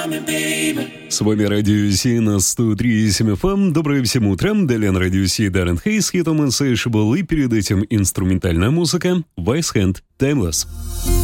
С вами Радио Си на 103.7 FM. Доброе всем утром. Далее на Радио Си Даррен Хейс, хитом Insatiable, и перед этим инструментальная музыка Vice Hand Timeless.